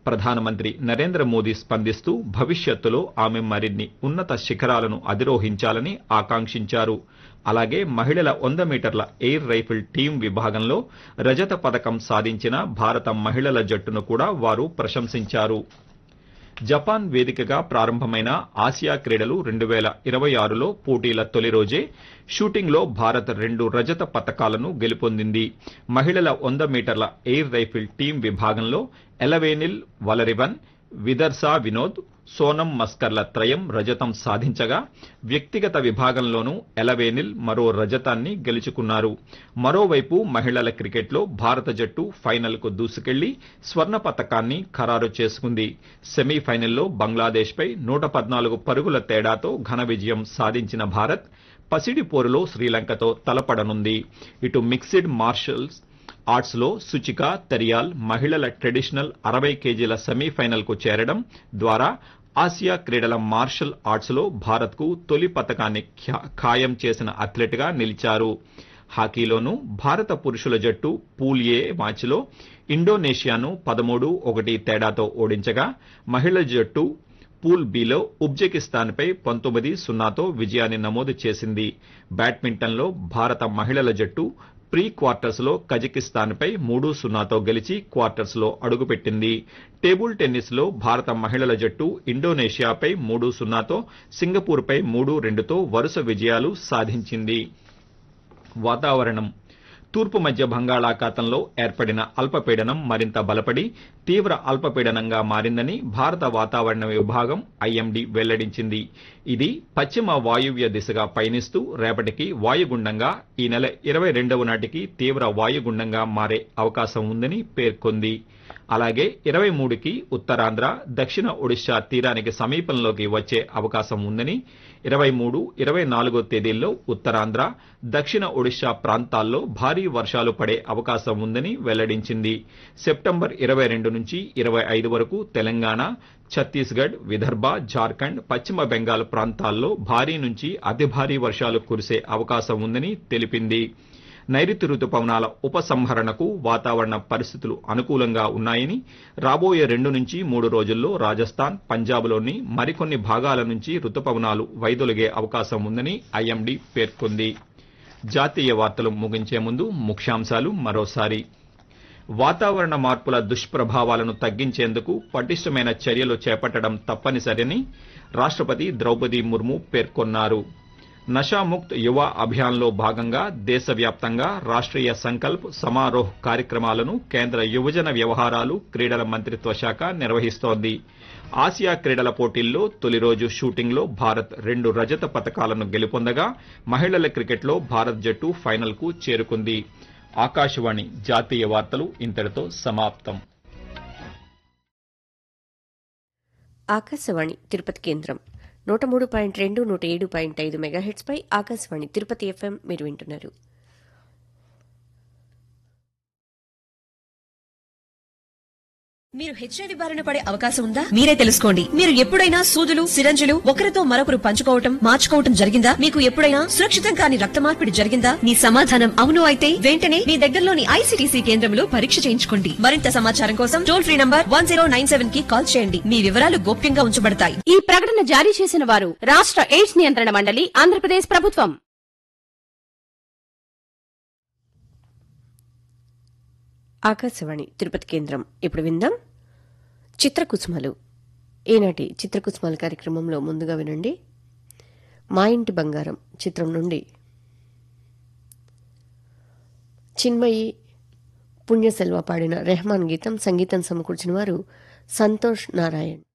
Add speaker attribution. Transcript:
Speaker 1: ప్రధానమంత్రి నరేంద్ర మోదీ స్పందిస్తూ భవిష్యత్తులో ఆమె మరిన్ని ఉన్నత శిఖరాలను అధిరోహించాలని ఆకాంక్షించారు. అలాగే మహిళల 100 మీటర్ల ఎయిర్ రైఫిల్ టీం విభాగంలో రజత పతకం సాధించిన భారత మహిళల జట్టును కూడా వారు ప్రశంసించారు. జపాన్ వేదికగా ప్రారంభమైన ఆసియా క్రీడలు 2026లో పోటీల తొలి రోజే షూటింగ్లో భారత్ 2 రజత పతకాలను గెలుపొందింది. మహిళల 100 మీటర్ల ఎయిర్ రైఫిల్ టీం విభాగంలో ఎలవేనిల్ వలరివన్, విదర్శా వినోద్, సోనం మస్కర్ల త్రయం రజతం సాధించగా వ్యక్తిగత విభాగంలోనూ ఎలవేనిల్ మరో రజతాన్ని గెలుచుకున్నారు. మరోవైపు మహిళల క్రికెట్లో భారత జట్టు ఫైనల్కు దూసుకెళ్లి స్వర్ణ పతకాన్ని ఖరారు చేసుకుంది. సెమీఫైనల్లో బంగ్లాదేశ్పై 114 పరుగుల తేడాతో ఘన విజయం సాధించిన భారత్ పసిడి పోరులో శ్రీలంకతో తలపడనుంది. ఇటు మిక్స్డ్ మార్షల్ ఆర్ట్స్ లో సుచిక తెరియాల్ మహిళల ట్రెడిషనల్ 60 కేజీల సెమీఫైనల్ కు చేరడం ద్వారా ఆసియా క్రీడల మార్షల్ ఆర్ట్స్ లో భారత్ కు తొలి పతకాన్ని ఖాయం చేసిన అథ్లెట్ గా నిలిచారు. హాకీలోనూ భారత పురుషుల జట్టు పూల్ ఏ మ్యాచ్లో ఇండోనేషియాను 13-1 తేడాతో ఓడించగా మహిళల జట్టు పూల్ బిలో ఉజ్బెకిస్తాన్పై 19-0తో విజయాన్ని నమోదు చేసింది. బ్యాడ్మింటన్లో భారత మహిళల జట్టు ప్రీ క్వార్టర్స్ లో కజకిస్తాన్పై 3-0తో గెలిచి క్వార్టర్స్ లో అడుగుపెట్టింది. టేబుల్ టెన్నిస్ లో భారత మహిళల జట్టు ఇండోనేషియాపై 3-0తో, సింగపూర్పై 3-2తో వరుస విజయాలు సాధించింది. వాతావరణం తూర్పు మధ్య బంగాళాఖాతంలో ఏర్పడిన అల్పపీడనం మరింత బలపడి తీవ్ర అల్పపీడనంగా మారిందని భారత వాతావరణ విభాగం ఐఎండీ వెల్లడించింది. ఇది పశ్చిమ వాయువ్య దిశగా పయనిస్తూ రేపటికి వాయుగుండంగా ఈ నెల 22వ నాటికి తీవ్ర వాయుగుండంగా మారే అవకాశం ఉందని పేర్కొంది. అలాగే 23కి ఉత్తరాంధ్ర, దక్షిణ ఒడిశా తీరానికి సమీపంలోకి వచ్చే అవకాశం ఉందని, 23, 24 తేదీల్లో ఉత్తరాంధ్ర, దక్షిణ ఒడిశా ప్రాంతాల్లో భారీ వర్షాలు పడే అవకాశం ఉందని వెల్లడించింది. సెప్టెంబర్ 22 నుంచి 25 వరకు తెలంగాణ, ఛత్తీస్గఢ్, విదర్భ, జార్ఖండ్, పశ్చిమ బెంగాల్ ప్రాంతాల్లో భారీ నుంచి అతి భారీ వర్షాలు కురిసే అవకాశం ఉందని తెలిపింది. నైరుతి రుతుపవనాల ఉపసంహరణకు వాతావరణ పరిస్థితులు అనుకూలంగా ఉన్నాయని, రాబోయే 2 నుంచి 3 రోజుల్లో రాజస్థాన్, పంజాబ్లోని మరికొన్ని భాగాల నుంచి రుతుపవనాలు వైదొలిగే అవకాశం ఉందని ఐఎండీ పేర్కొంది. జాతీయ వార్తలు ముగించే ముందు ముఖ్యాంశాలు మరోసారి. వాతావరణ మార్పుల దుష్ప్రభావాలను తగ్గించేందుకు పటిష్టమైన చర్యలు చేపట్టడం తప్పనిసరని రాష్ట్రపతి ద్రౌపది ముర్ము పేర్కొన్నారు. నషాముక్త్ యువ అభియాన్లో భాగంగా దేశవ్యాప్తంగా రాష్ట్రీయ సంకల్ప్ సమారోహ్ కార్యక్రమాలను కేంద్ర యువజన వ్యవహారాలు, క్రీడల మంత్రిత్వ శాఖ నిర్వహిస్తోంది. ఆసియా క్రీడల పోటీల్లో తొలి రోజు షూటింగ్లో భారత్ 2 రజత పతకాలను గెలుపొందగా మహిళల క్రికెట్లో భారత్ జట్టు ఫైనల్కు చేరుకుంది. ఆకాశవాణి జాతీయ వార్తలు ఇంతటితో సమాప్తం.
Speaker 2: ఆకాశవాణి తిరుపతి కేంద్రం 103.2, 107.5 మెగాహెర్ట్జ్ పై ఆకాశవాణి తిరుపతి ఎఫ్ఎం మీరు వింటున్నారు.
Speaker 3: మీరు హెచ్ఐవి బారిన పడే అవకాశం ఉందా? మీరే తెలుసుకోండి. మీరు ఎప్పుడైనా సూదులు, సిరంజులు ఒకరితో మరొకరు పంచుకోవటం, మార్చుకోవటం జరిగిందా? మీకు ఎప్పుడైనా సురక్షితం కాని రక్త మార్పిడి జరిగిందా? మీ సమాధానం అవును అయితే వెంటనే మీ దగ్గరలోని ఐసీటీసీ కేంద్రంలో పరీక్ష చేయించుకోండి. మరింత సమాచారం కోసం టోల్ ఫ్రీ నంబర్ 1097 కి కాల్ చేయండి. మీ వివరాలు గోప్యంగా ఉంచబడతాయి.
Speaker 4: ఈ ప్రకటన జారీ చేసిన వారు రాష్ట్ర ఎయిడ్స్ నియంత్రణ మండలి, ఆంధ్రప్రదేశ్ ప్రభుత్వం.
Speaker 2: ఆకాశవాణి తిరుపతి కేంద్రం. ఇప్పుడు విందాం చిత్రకుసుమలు. ఈనాటి చిత్రకుసుమల కార్యక్రమంలో ముందుగా వినండి మా ఇంటి బంగారం చిత్రం నుండి చిన్మయి, పుణ్యసెల్వ పాడిన రెహమాన్ గీతం. సంగీతం సమకూర్చిన వారు సంతోష్ నారాయణ్.